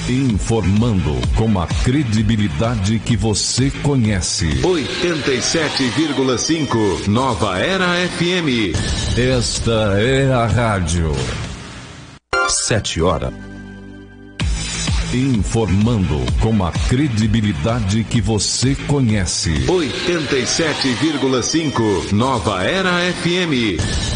Informando com a credibilidade que você conhece. 87,5 Nova Era FM. Esta é a rádio. 7 horas. Informando com a credibilidade que você conhece. 87,5 Nova Era FM.